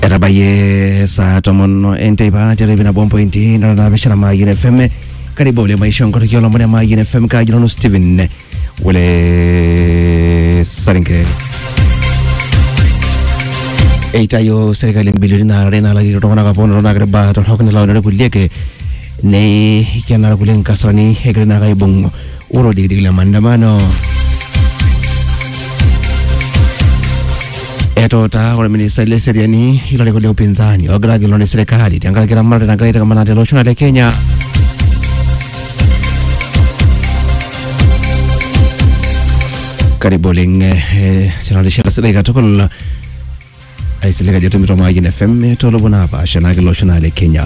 Erabaye sa tomono enteba televina bompo inti na bishana Mayine FM karibu le maisha ngoro kyo lomone Mayine FM ka jino Steven wale saringe eitayo serikali bilioni na arena lagi kutokana kapono na greba tokene la onere kulieke ne ikiana kulen kasrani hegrena kaibung uro digla mandamano Etota kwa minister ile seriani ilo kule upinzani wagragi lone serikali tiangala kila mara na grade kama na lotion ya Kenya karibu linge sinalisha serikali tokol aisilika jetu mito Mayine FM tolo bona hapa shana lotion ya Kenya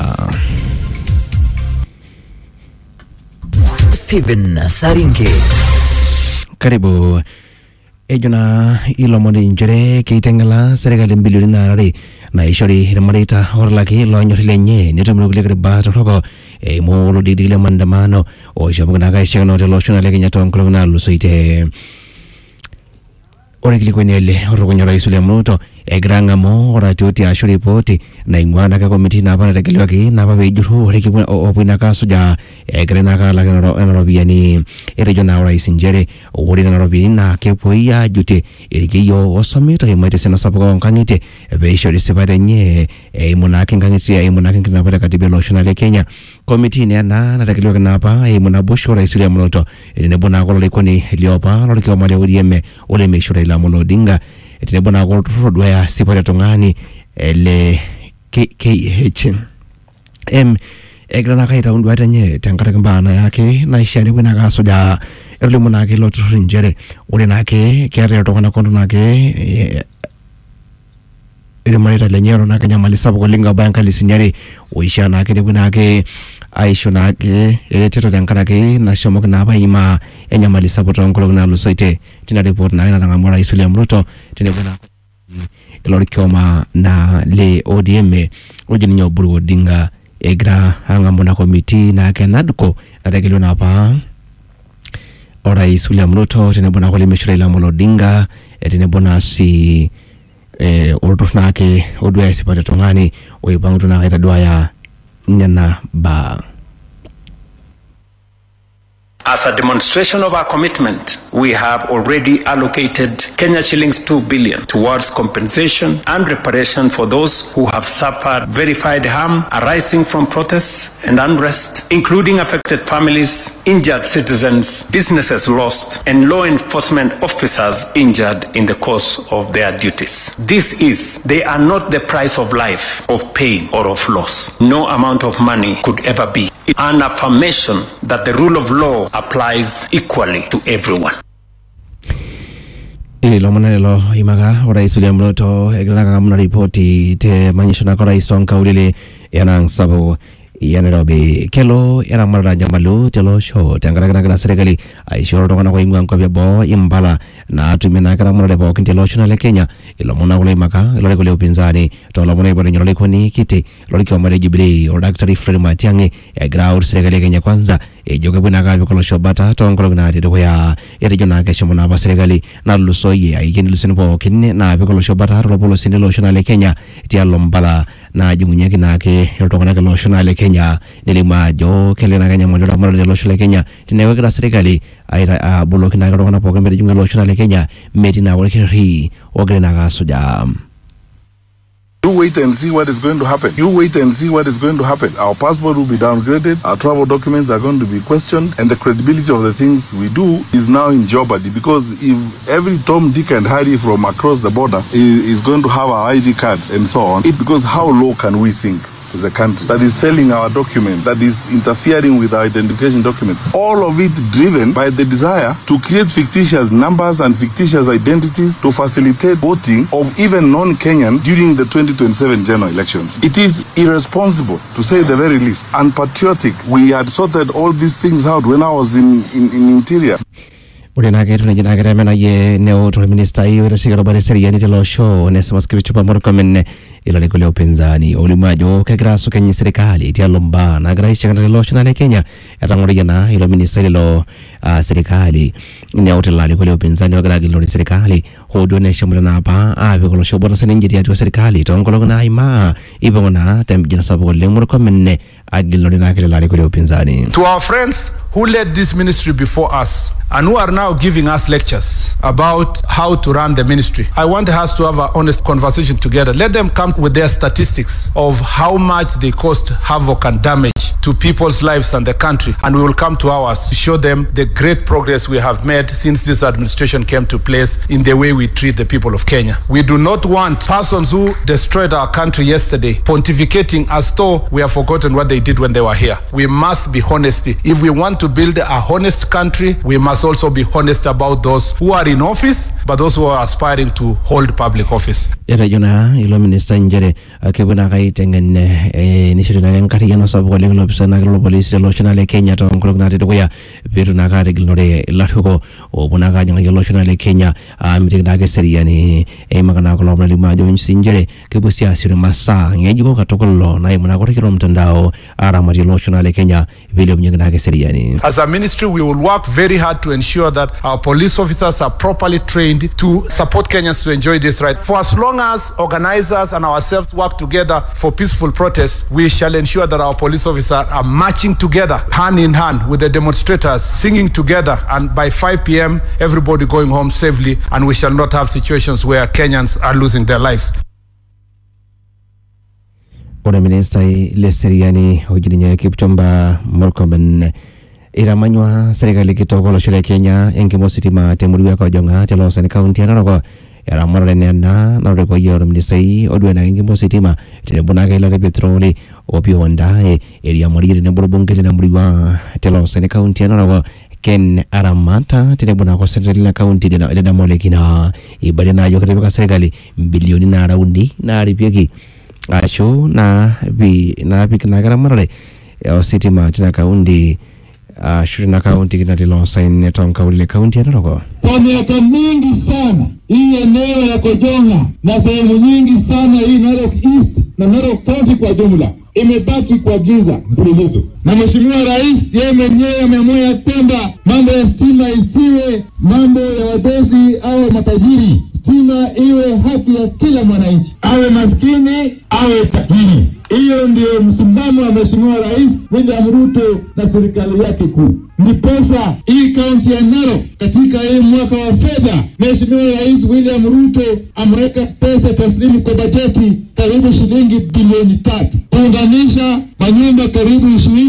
Steven Saringe karibu Ejuna ilomoni njere keitengala serikali bilioni narari na ishori himarita horlaki lonyo hilenye nitumino kulikari bato toko mwolo didile mandamano o shabuka naga ishega note loshuna leke nyato mkulogna lusoite ore kilikwenele orokonyo raisuli ya mnuto granga mo ora tuti ashuri poti na ingwana ka komiti na hapana tekeliwaki na hapa vijuru ore kipuna opina kasuja grena ka laki narobiani erejona ora isinjere ori narobiani na kepoia jute erikiyo osomito himaite sena sapuka wankangite veisho disipare nye imunaki ngangite imunaki kinapata katibi loshona Kenya komiti ni na tekeliwaki na hapa imunabushu ora isuli ya mnuto nebona kolo likoni liopa loriki wa mali udieme ule meshura ila Molo Odinga etinebona kodwa ya sipata tongani ele KHM egrana kaita undu atanye tankata kambana yake na ishani wina kasoja erle munake lotu njere ule nake kiare tokana kondo nake ile marita lenyero nake nyamali sabu kolinga banka lisinyari uisha nake nake aisho nake ele teto tankata ke na shomoka na baima enyamali sabu tongolo na lusoite tina report na ngamora isuli ya Ruto tinebona Lori Kioma na le ODM ojini nyoburu Odinga egra hangambona komiti na kenadko na tekeliwa na hapa ora isuli ya Ruto tinebona kwa limeshura ila Molo Odinga tinebona si ordo nake odwa sipata tongani oibangu na kaita dua ya nyana ba As a demonstration of our commitment, we have already allocated Kenya shillings 2 billion towards compensation and reparation for those who have suffered verified harm arising from protests and unrest, including affected families, injured citizens, businesses lost, and law enforcement officers injured in the course of their duties. They are not the price of life, of pain, or of loss. No amount of money could ever be. An affirmation that the rule of law applies equally to everyone. Ilo manelo imaga ora isuli ya Ruto egrana kama ripoti te manyisho na kora isonka ulile yanang sabu ya Nairobi kelo yana mara jambalu telo show tangara kana serikali aishoro tokana kwa imwa kwa bo imbala na atumena kana mara bo kintelo shona Kenya ilo mona kule maka ilo kule upinzani to lo mona ibone nyolo koni kiti lo likiwa mare Jubilee o Dr. Fred Matiang'i ground serikali Kenya kwanza joga buna ka bikolo shobata to ngolo na de ya jona ke shomona ba serikali na lusoye ayikeni lusene bo kinne na bikolo shobata ro bolo sinelo shona Kenya tia lombala na jumunyaki na ke tokana ke lo shona Kenya nilima jo kele na Kenya mondo mara de lo shona Kenya tinewe kra serikali aira bolo kina ka tokana po ke junga lo shona Kenya medina wale ri ogena ga suja. You wait and see what is going to happen. Our passport will be downgraded, our travel documents are going to be questioned, and the credibility of the things we do is now in jeopardy, because if every Tom, Dick and Harry from across the border is going to have our ID cards and so on, because how low can we sink as a country that is selling our document, that is interfering with our identification document? All of it driven by the desire to create fictitious numbers and fictitious identities to facilitate voting of even non-Kenyans during the 2027 general elections. It is irresponsible, to say the very least, unpatriotic. We had sorted all these things out when I was in Interior. Urena ke tuna jina kare mena ye neo to minister iyo rashika robare seriani telo show nesa maskiri chupa Murkomen ila kule upinzani ulimajo kagrasu Kenya serikali tia lomba na graisha kana national Kenya atangori yana ilo minister ilo serikali ni hotelali kule upinzani wagragi ilo serikali hodo ne shamula na pa ave kolo show bora saninji tia serikali tongolo na ima ibona tempjina sabu le Murkomen agilo na kile kule upinzani. To our friends who led this ministry before us and who are now giving us lectures about how to run the ministry, I want us to have an honest conversation together. Let them come with their statistics of how much they caused havoc and damage to people's lives and the country, and we will come to ours to show them the great progress we have made since this administration came to place in the way we treat the people of Kenya. We do not want persons who destroyed our country yesterday pontificating as though we have forgotten what they did when they were here. We must be honest. If we want to build a honest country, we must also be honest about those who are in office, but those who are aspiring to hold public office. Yara juna ilo minister njere kebuna kai tengen nishiri na ngari yano sabu kwa leglo pisa na glo polisi lotional Kenya to ngulok na teto ya biru na kare gilnore latuko o buna ka nyanga lotional Kenya mitik na ke seriani magana glo na lima jo njere kebusi asiru masa ngejuko katokolo na imuna kore kilo mtandao aramati lotional Kenya vile mnyanga na ke seriani. As a ministry, we will work very hard to ensure that our police officers are properly trained to support Kenyans to enjoy this right. For as long as organizers and ourselves work together for peaceful protests, we shall ensure that our police officers are marching together, hand in hand with the demonstrators, singing together, and by 5 p.m. everybody going home safely, and we shall not have situations where Kenyans are losing their lives. Ora minister le seriani hojinya Kipchumba Murkomen iramanywa serikali kitogolo shule Kenya engemo sitima temuriwa kwa jonga telo sani county anako era morale nena na reko yoro minister odwena engemo sitima telebuna ga ile petroli opio onda area morire ne borbonge na muriwa telo sani county anako Ken Aramata telebuna kwa serikali county na molekina ibade na yo katebe serikali bilioni na raundi na ripieki asho na gara morale sitima tina county Shirina County kinatilo saini tonka ule county ya naroko. Kwa miaka mingi sana, hii eneo ya Kojonga na sehemu nyingi sana hii Narok East na Narok County kwa jumla imebaki kwa giza mfululizo. Na Mheshimiwa Rais yeye mwenyewe ameamua kwamba mambo ya stima isiwe mambo ya wadosi au matajiri. Stima iwe haki ya kila mwananchi, awe maskini awe tajiri. Hiyo ndio msimamo wa Mheshimiwa Rais William Ruto na serikali yake kuu. Ndiposa hii kaunti ya Narok katika hii mwaka wa fedha Mheshimiwa Rais William Ruto ameweka pesa taslimu kwa bajeti karibu shilingi bilioni 3 kuunganisha manyumba karibu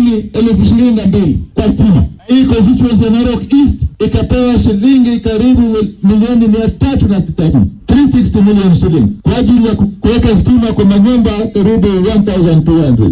22,000 kwa stima. Hii constituency ya Narok East ikapewa shilingi karibu milioni 360, 360 million shillings kwa ajili ya kuweka stima kwa manyumba karibu 1,200.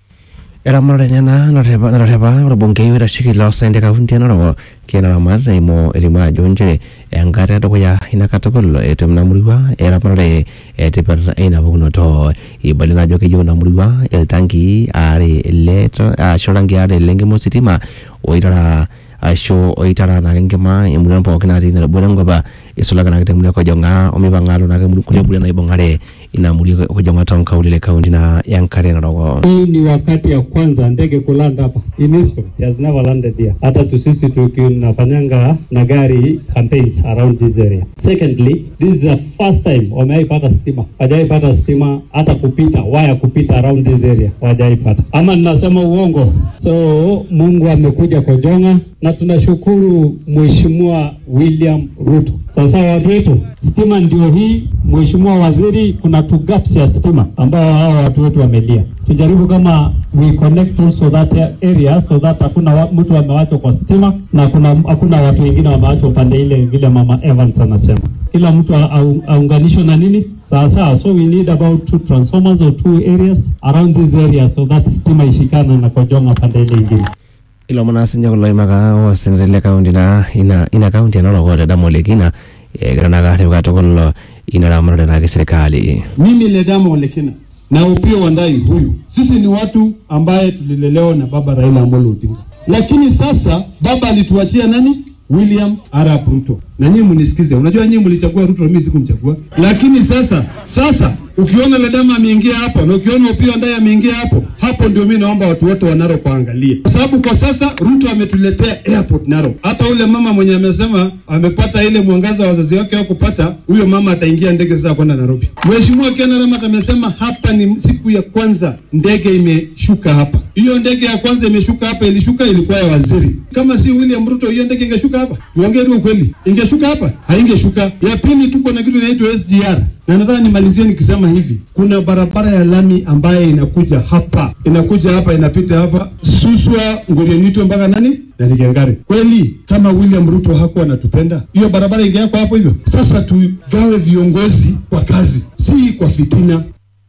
Era morale nena na reba bonge ira shikilo sende county anako kena ramar imo elima jonje engare to ya inakatokolo etemna muriwa era morale eteper ina bugno to ibalina joke jona muriwa el tanki are leto shorangi are lengemo sitima oitara asho oitara na ngema imuna po kinari na bolengo ba isulaga na kitemule ko jonga omibangalo na kule bule na ibongare ina muri ko jonga tonka ule county na yankare na rogo. Hii ni wakati ya kwanza ndege kulanda hapa. In history, it has never landed here. Hata tusisi tunafanyanga na gari campaigns around this area. Secondly, this is the first time wameipata stima. Wajaipata stima hata kupita, waya kupita around this area. Wajaipata. Ama ninasema uongo. So Mungu amekuja kwa jonga na tunashukuru Mheshimiwa William Ruto. Sasa watu wetu, stima ndio hii. Mheshimiwa Waziri, kuna two gaps ya stima ambao hao watu wetu wamelia. Tujaribu kama we connect also that area so that hakuna mtu amewachwa kwa stima na hakuna watu wengine wamewachwa pande ile vile Mama Evans anasema. Kila mtu aunganishwe na nini? Sasa so we need about 2 transformers or 2 areas around this area so that stima ishikana na Kojonga pande ile nyingine. Ilo manasinja kulo imaga o senrele county na ina county na rogo da molekina grana ga heba tokolo ina ramara na serikali. Mimi Ledamo Lekina na Upio Wandai huyu. Sisi ni watu ambaye tulilelewa na baba Raila Amolo Odinga. Lakini sasa baba alituachia nani? William Arap Ruto. Na nyinyi mnisikize. Unajua nyinyi mlichagua Ruto, mimi sikumchagua. Lakini sasa ukiona Ledama ameingia hapo na ukiona Opiyo Ndai ameingia hapo ndio mimi naomba watu wote wa Narok waangalie. Kwa sababu kwa sasa Ruto ametuletea airport Narok. Hata ule mama mwenye amesema amepata ile mwangaza wazazi wake wakupata, huyo mama ataingia ndege sasa kwenda Nairobi. Mheshimiwa Ken Ramat amesema hapa ni siku ya kwanza ndege imeshuka hapa. Hiyo ndege ya kwanza imeshuka hapa, ilikuwa ya waziri. Kama si William Ruto hiyo ndege ingeshuka hapa. Niongee tu ukweli. Ingeshuka hapa? Haingeshuka. Ya pili tuko na kitu inaitwa SGR. Na nataka nimalizie nikisema hivi. Kuna barabara ya lami ambaye inakuja hapa inapita hapa Suswa Ngorienito mpaka nani? Na Ligengari. Kweli kama William Ruto hakuwa anatupenda, hiyo barabara ingekuwa hapo hivyo. Sasa tugawe viongozi kwa kazi, si kwa fitina.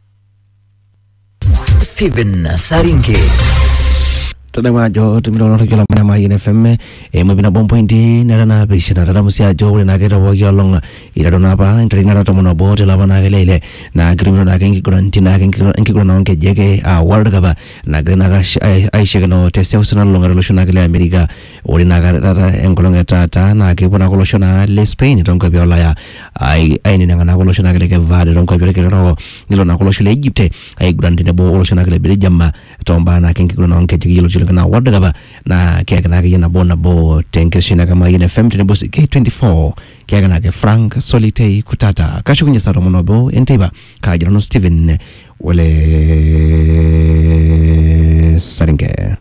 Stephen Saringe Tadamajo tumilo noto kila mana mai NFM mabina bompointi narana bishina rada musia jo ule nagera wogi along ira dona pa interina rata mono bote laba nagelele na grimino na gengi kuranti na gengi kurana onke jege world gaba na grena ga aisha no teste usana longa relation nagele America ule nagara engolonga tata na ke bona kolosiona le Spain donko biola ya ai ni ngana kolosiona nagele ke vade donko biola ke ro nilo na kolosiona Egypt ai kuranti ne bo kolosiona nagele bele jamma tomba na gengi kurana onke jege na wadda gaba na kaya na yana bona bo tenkeshina kama yene FM tene bosi K24 kaya na ke Frank Solitei Kutata kasho kunye saro monobo enteba kajira no Steven wale Saringe.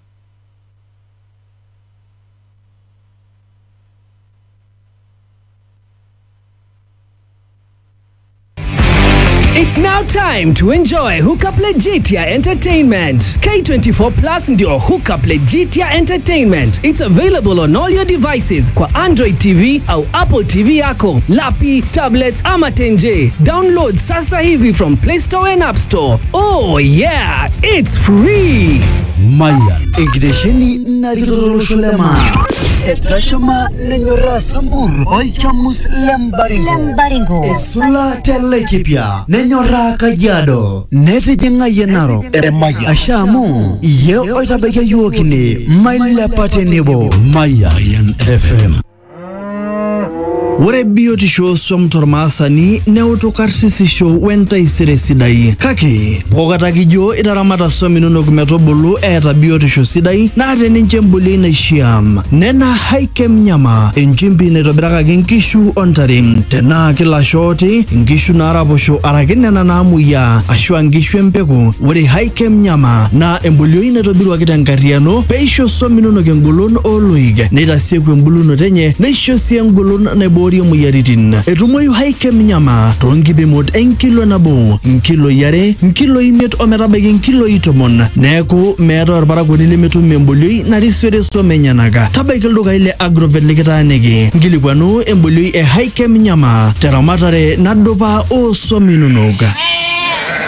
It's now time to enjoy Hookup Legitia Entertainment. K24 Plus ndio Hookup Legitia Entertainment. It's available on all your devices kwa Android TV au Apple TV yako, lapi, tablets ama tenje. Download sasa hivi from Play Store and App Store. Oh yeah, it's free. Mayan Ingdesheni Naritolo Shulema Etashama Nenyora Sambur Oichamus Lembaringo Esula Telekipia Nenyora Kajado Nete Jenga Yenaro Maya Ashamu Ye Oitabeke Yuokini Maila Patenebo Mayan FM. Wore beauty show somtormasa ni neutokarsisi show wenta isire sidai. Kaki, bokataki jo itaramata sominono kumetobulu eta beauty show sidai na ate ninche mbuli na ishiam. Nena haikem nyama, enchimpi netobiraka nkishu ontarim. Tena kila shoti, nkishu na arapo show arakinena na amuya, ashua nkishu empeku, wore haikem nyama na embulio netobiru wakita nkariano, peisho sominono kengulun oloig. Neta siekwe mbuluno tenye, neisho siya ngulun nebo muyaritin etumoyu haikem nyama tongibe mod enkilo nabo nkilo yare nkilo imet ometabeki nkilo itomon neku meeta orbaragoni lemetum embolioi narisore somenyanaga tabaiki ildukai ile Agrovet likitaaniki nkilikwanu embolioi haikem nyama teramatare nadupa o sominunoga.